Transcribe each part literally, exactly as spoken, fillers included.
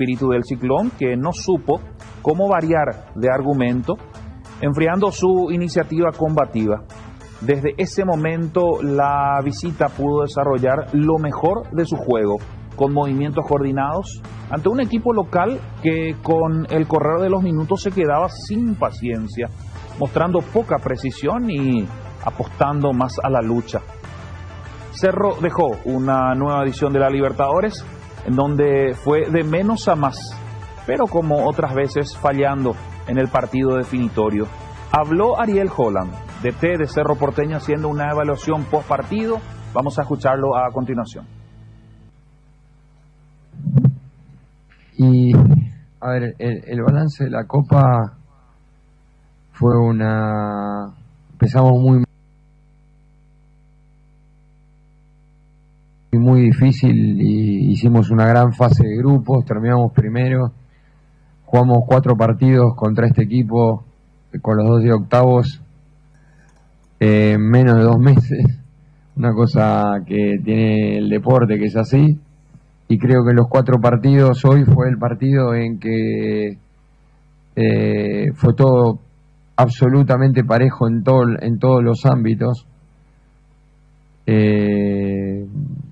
espíritu del Ciclón, que no supo cómo variar de argumento, enfriando su iniciativa combativa. Desde ese momento la visita pudo desarrollar lo mejor de su juego, con movimientos coordinados, ante un equipo local que con el correr de los minutos se quedaba sin paciencia, mostrando poca precisión y apostando más a la lucha. Cerro dejó una nueva edición de la Libertadores, en donde fue de menos a más, pero como otras veces fallando en el partido definitorio. Habló Ariel Holland, D T de Cerro Porteño, haciendo una evaluación post partido. Vamos a escucharlo a continuación. Y, a ver, el, el balance de la Copa fue una... Empezamos muy muy difícil y hicimos una gran fase de grupos, terminamos primero, jugamos cuatro partidos contra este equipo con los dos de octavos en eh, menos de dos meses, una cosa que tiene el deporte que es así, y creo que los cuatro partidos, hoy fue el partido en que eh, fue todo absolutamente parejo en, todo, en todos los ámbitos. Eh,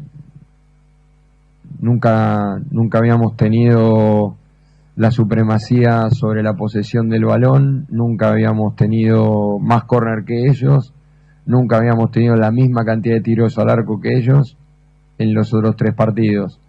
Nunca, nunca habíamos tenido la supremacía sobre la posesión del balón, nunca habíamos tenido más córner que ellos, nunca habíamos tenido la misma cantidad de tiros al arco que ellos en los otros tres partidos.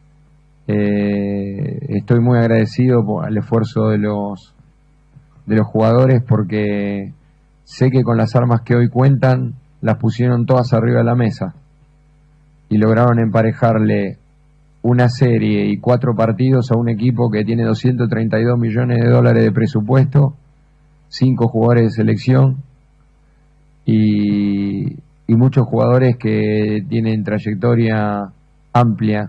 Eh, estoy muy agradecido por el esfuerzo de los, de los jugadores, porque sé que con las armas que hoy cuentan las pusieron todas arriba de la mesa y lograron emparejarle una serie y cuatro partidos a un equipo que tiene doscientos treinta y dos millones de dólares de presupuesto, cinco jugadores de selección y, y muchos jugadores que tienen trayectoria amplia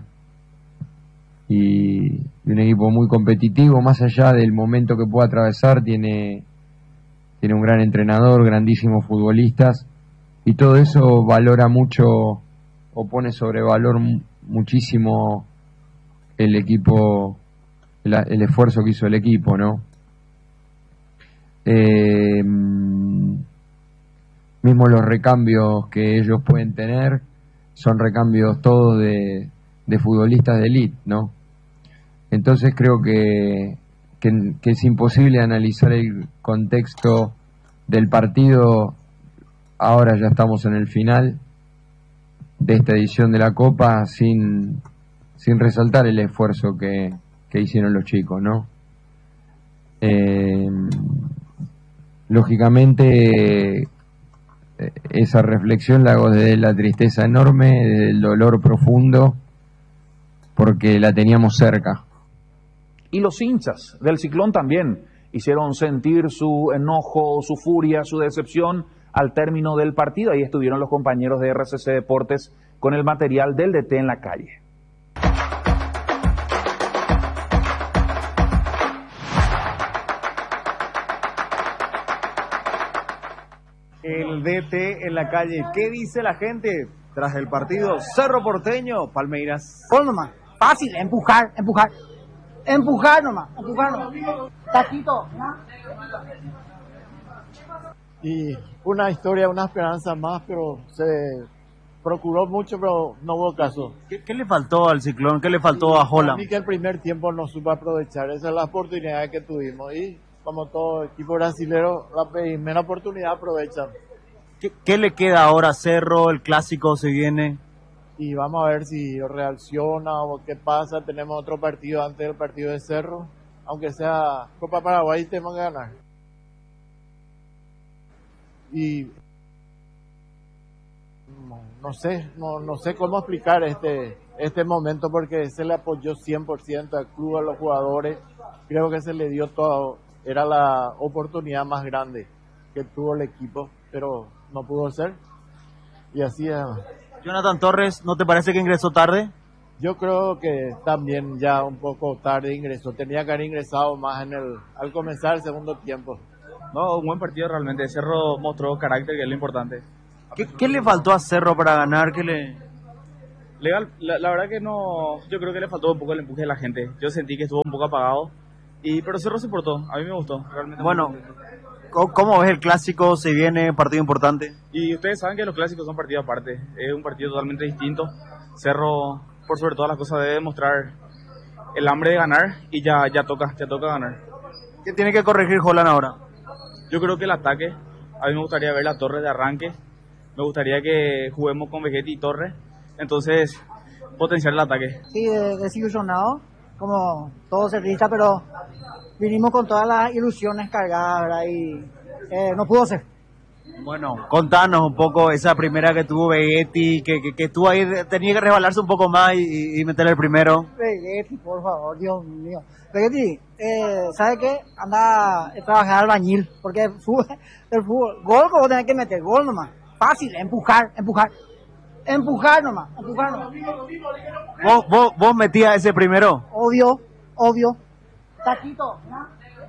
y, y un equipo muy competitivo. Más allá del momento que pueda atravesar, tiene, tiene un gran entrenador, grandísimos futbolistas, y todo eso valora mucho o pone sobre valor muchísimo el equipo, el, el esfuerzo que hizo el equipo, ¿no? Eh, mismo los recambios que ellos pueden tener son recambios todos de, de futbolistas de élite, ¿no? Entonces creo que, que, que es imposible analizar el contexto del partido. Ahora ya estamos en el final de esta edición de la Copa sin, sin resaltar el esfuerzo que, que hicieron los chicos, ¿no? Eh, lógicamente esa reflexión la hago desde la tristeza enorme, desde el dolor profundo, porque la teníamos cerca. Y los hinchas del Ciclón también hicieron sentir su enojo, su furia, su decepción al término del partido. Ahí estuvieron los compañeros de R C C Deportes con el material del D T en la calle. El D T en la calle. ¿Qué dice la gente tras el partido? Cerro Porteño, Palmeiras. Gol nomás, fácil, empujar, empujar. Empujar nomás, empujar nomás. Taquito. Y una historia, una esperanza más, pero se procuró mucho, pero no hubo caso. ¿Qué, qué le faltó al Ciclón? ¿Qué le faltó a Holland? A mí que el primer tiempo no supo aprovechar, esa es la oportunidad que tuvimos. Y como todo equipo brasilero, la primera oportunidad aprovechan. ¿Qué, qué le queda ahora a Cerro? El clásico se viene. Y vamos a ver si reacciona o qué pasa. Tenemos otro partido antes del partido de Cerro. Aunque sea Copa Paraguay, tenemos que ganar. Y no, no sé, no, no sé cómo explicar este, este momento, porque se le apoyó cien por ciento al club, a los jugadores. Creo que se le dio todo. Era la oportunidad más grande que tuvo el equipo, pero no pudo ser. Y así es. Jonathan Torres, ¿no te parece que ingresó tarde? Yo creo que también ya un poco tarde ingresó. Tenía que haber ingresado más en el al comenzar el segundo tiempo. No, un buen partido realmente. Cerro mostró carácter, que es lo importante. ¿Qué, qué le faltó a Cerro para ganar? ¿Qué le... Legal, la, la verdad que no, yo creo que le faltó un poco el empuje de la gente. Yo sentí que estuvo un poco apagado, y pero Cerro se portó, a mí me gustó, realmente. Bueno, ¿cómo, cómo ves el clásico? Se viene partido importante. Y ustedes saben que los clásicos son partidos aparte, es un partido totalmente distinto. Cerro, por sobre todas las cosas, debe demostrar el hambre de ganar y ya, ya toca, ya toca ganar. ¿Qué tiene que corregir Holland ahora? Yo creo que el ataque, a mí me gustaría ver la torre de arranque, me gustaría que juguemos con Vegetti y Torre, entonces potenciar el ataque. Sí, desilusionado, como todo cerrista, pero vinimos con todas las ilusiones cargadas, ¿verdad? Y eh, no pudo ser. Bueno, contanos un poco esa primera que tuvo Vegetti, que, que, que estuvo ahí, tenía que resbalarse un poco más y, y meter el primero. Vegetti, por favor, Dios mío. Vegetti, eh, ¿sabe qué? Anda a trabajar albañil, porque el fútbol, el fútbol, gol que vos tenés que meter, gol nomás. Fácil, empujar, empujar. Empujar nomás, empujar nomás. ¿Vos, vos, vos metías ese primero? Obvio, obvio. Taquito, ¿no?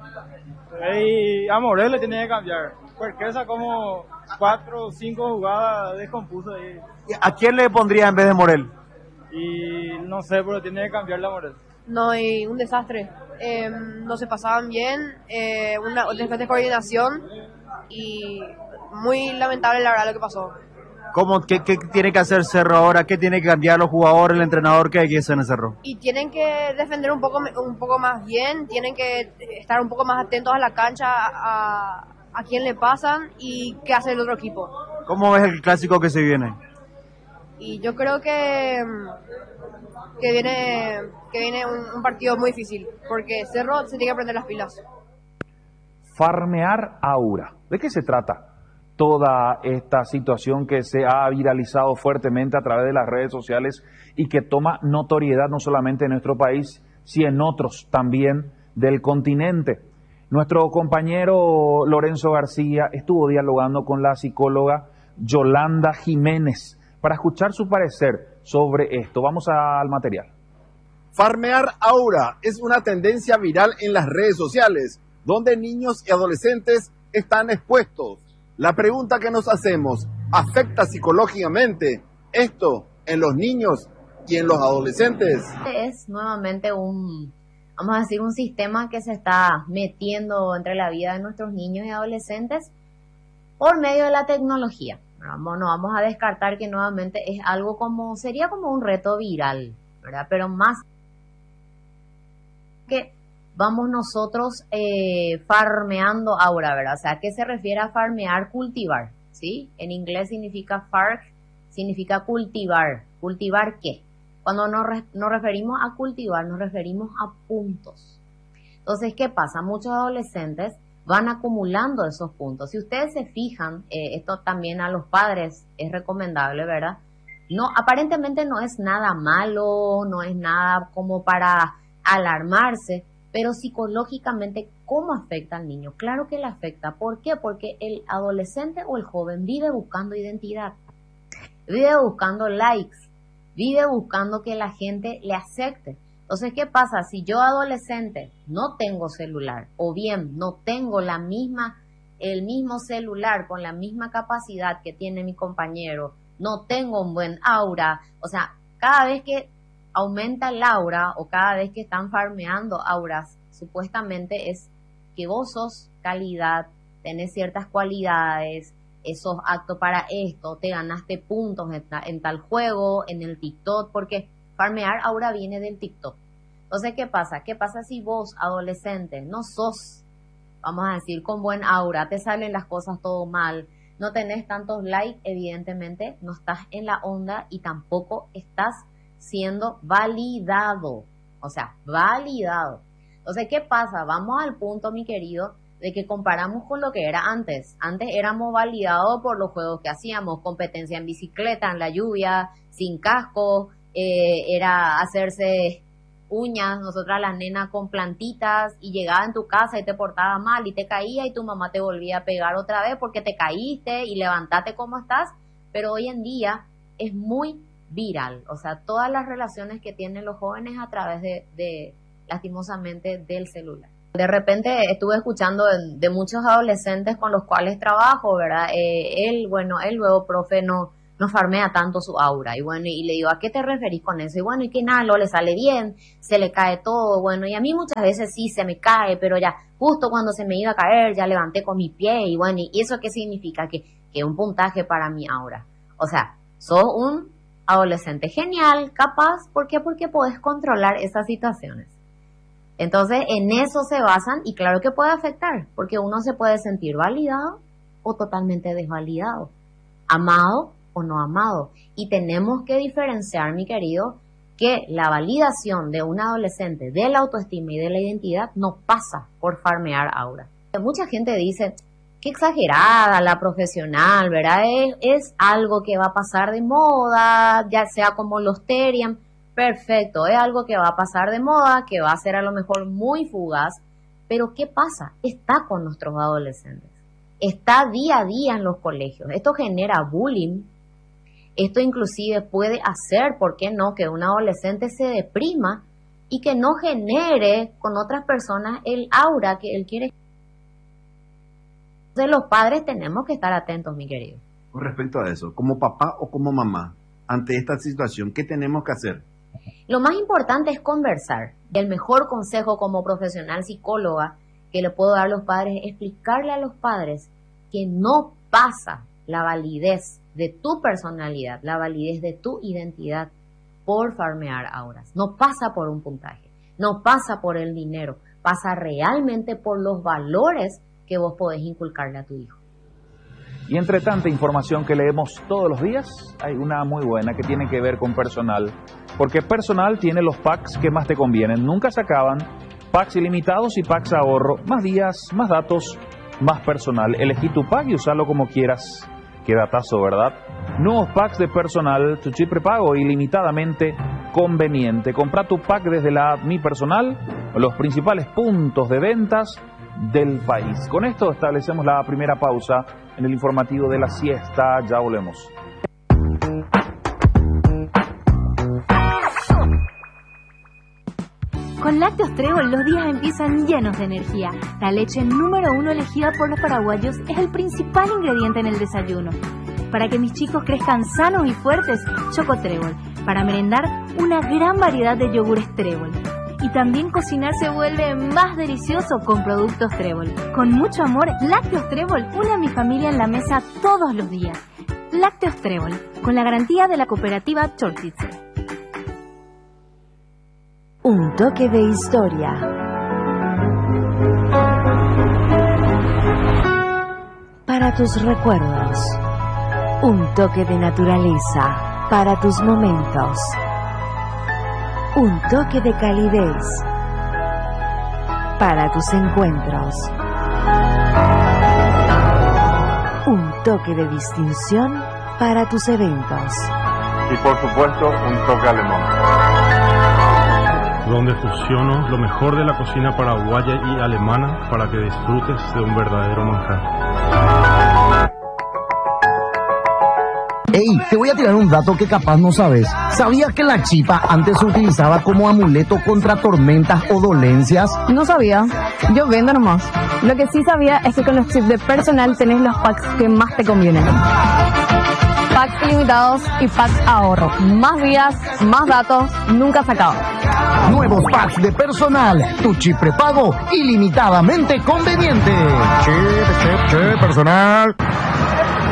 Y a Morel le tenía que cambiar, porque esa como cuatro o cinco jugadas descompuso ahí. ¿A quién le pondría en vez de Morel? Y no sé, pero tiene que cambiarle a Morel. No, y un desastre. Eh, no se pasaban bien, eh, una después de coordinación, y muy lamentable la verdad lo que pasó. ¿Cómo, qué, ¿Qué tiene que hacer Cerro ahora? ¿Qué tiene que cambiar los jugadores, el entrenador? ¿Qué hay que hacer en Cerro? Y tienen que defender un poco un poco más bien, tienen que estar un poco más atentos a la cancha, a, a quién le pasan y qué hace el otro equipo. ¿Cómo ves el clásico que se viene? Y yo creo que que viene que viene un, un partido muy difícil, porque Cerro se tiene que prender las pilas. Farmear aura. ¿De qué se trata toda esta situación que se ha viralizado fuertemente a través de las redes sociales y que toma notoriedad no solamente en nuestro país, sino en otros también del continente? Nuestro compañero Lorenzo García estuvo dialogando con la psicóloga Yolanda Jiménez para escuchar su parecer sobre esto. Vamos al material. Farmear aura es una tendencia viral en las redes sociales, donde niños y adolescentes están expuestos. La pregunta que nos hacemos, ¿afecta psicológicamente esto en los niños y en los adolescentes? Es nuevamente un, vamos a decir, un sistema que se está metiendo entre la vida de nuestros niños y adolescentes por medio de la tecnología. Vamos, no vamos a descartar que nuevamente es algo como, sería como un reto viral, ¿verdad? Pero más que vamos nosotros eh, farmeando aura, ¿verdad? O sea, ¿a qué se refiere a farmear? Cultivar, ¿sí? En inglés significa fark, significa cultivar. ¿Cultivar qué? Cuando nos, re, nos referimos a cultivar, nos referimos a puntos. Entonces, ¿qué pasa? Muchos adolescentes van acumulando esos puntos. Si ustedes se fijan, eh, esto también a los padres es recomendable, ¿verdad? No, aparentemente no es nada malo, no es nada como para alarmarse, pero psicológicamente, ¿cómo afecta al niño? Claro que le afecta. ¿Por qué? Porque el adolescente o el joven vive buscando identidad, vive buscando likes, vive buscando que la gente le acepte. Entonces, ¿qué pasa? Si yo adolescente no tengo celular, o bien no tengo la misma, el mismo celular con la misma capacidad que tiene mi compañero, no tengo un buen aura, o sea, cada vez que aumenta el aura o cada vez que están farmeando auras, supuestamente es que vos sos calidad, tenés ciertas cualidades, sos apto para esto, te ganaste puntos en, en tal juego, en el TikTok, porque farmear aura viene del TikTok. Entonces, ¿qué pasa? ¿Qué pasa si vos, adolescente, no sos, vamos a decir, con buen aura, te salen las cosas todo mal, no tenés tantos likes, evidentemente no estás en la onda y tampoco estás siendo validado, o sea, validado. Entonces, ¿qué pasa? Vamos al punto, mi querido, de que comparamos con lo que era antes. Antes éramos validados por los juegos que hacíamos, competencia en bicicleta, en la lluvia, sin casco, eh, era hacerse uñas, nosotras las nenas con plantitas, y llegaba en tu casa y te portaba mal y te caía y tu mamá te volvía a pegar otra vez porque te caíste y levantate como estás. Pero hoy en día es muy viral, o sea, todas las relaciones que tienen los jóvenes a través de, de lastimosamente, del celular. De repente estuve escuchando de, de muchos adolescentes con los cuales trabajo, ¿verdad? Eh, él, bueno, él luego, profe, no, no farmea tanto su aura. Y bueno, y le digo, ¿a qué te referís con eso? Y bueno, y que nada, no le sale bien, se le cae todo. Bueno, y a mí muchas veces sí se me cae, pero ya justo cuando se me iba a caer, ya levanté con mi pie. Y bueno, ¿y eso qué significa? Que, que un puntaje para mi aura. O sea, sos un adolescente genial, capaz. ¿Por qué? Porque podés controlar esas situaciones. Entonces, en eso se basan, y claro que puede afectar, porque uno se puede sentir validado o totalmente desvalidado, amado o no amado. Y tenemos que diferenciar, mi querido, que la validación de un adolescente de la autoestima y de la identidad no pasa por farmear aura. Mucha gente dice, qué exagerada la profesional, ¿verdad? Es, es algo que va a pasar de moda, ya sea como los Terian. Perfecto, es algo que va a pasar de moda, que va a ser a lo mejor muy fugaz, pero ¿qué pasa? Está con nuestros adolescentes, está día a día en los colegios. Esto genera bullying, esto inclusive puede hacer, ¿por qué no?, que un adolescente se deprima y que no genere con otras personas el aura que él quiere. Entonces los padres tenemos que estar atentos, mi querido. Con respecto a eso, como papá o como mamá, ante esta situación, ¿qué tenemos que hacer? Lo más importante es conversar. El mejor consejo como profesional psicóloga que le puedo dar a los padres es explicarle a los padres que no pasa la validez de tu personalidad, la validez de tu identidad por farmear auras. No pasa por un puntaje, no pasa por el dinero, pasa realmente por los valores que vos podés inculcarle a tu hijo. Y entre tanta información que leemos todos los días, hay una muy buena que tiene que ver con personal. Porque personal tiene los packs que más te convienen. Nunca se acaban. Packs ilimitados y packs ahorro. Más días, más datos, más personal. Elegí tu pack y usalo como quieras. Qué datazo, ¿verdad? Nuevos packs de personal, tu chip prepago ilimitadamente conveniente. Compra tu pack desde la app Mi Personal, los principales puntos de ventas del país. Con esto establecemos la primera pausa en el informativo de la siesta. Ya volvemos. Con Lácteos Trébol los días empiezan llenos de energía. La leche número uno elegida por los paraguayos es el principal ingrediente en el desayuno. Para que mis chicos crezcan sanos y fuertes, Choco Trébol. Para merendar, una gran variedad de yogures Trébol. Y también cocinar se vuelve más delicioso con productos Trébol. Con mucho amor, Lácteos Trébol une a mi familia en la mesa todos los días. Lácteos Trébol, con la garantía de la cooperativa Chortitze. Un toque de historia. Para tus recuerdos. Un toque de naturaleza para tus momentos. Un toque de calidez para tus encuentros. Un toque de distinción para tus eventos. Y por supuesto, un toque alemán, donde fusiono lo mejor de la cocina paraguaya y alemana para que disfrutes de un verdadero manjar. Ey, te voy a tirar un dato que capaz no sabes. ¿Sabías que la chipa antes se utilizaba como amuleto contra tormentas o dolencias? No sabía. Yo vendo nomás. Lo que sí sabía es que con los chips de personal tenés los packs que más te convienen. Packs ilimitados y packs ahorro. Más días, más datos, nunca se acaba. Nuevos packs de personal. Tu chip prepago ilimitadamente conveniente. Chip, chip, chip, personal.